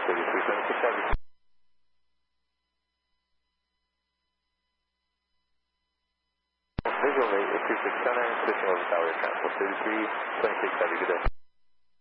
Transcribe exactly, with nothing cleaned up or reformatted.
thirty-three seventy-six, Charlie. Visual rate is two six seven, switching over tower, transport thirty-three twenty-six, have a good day.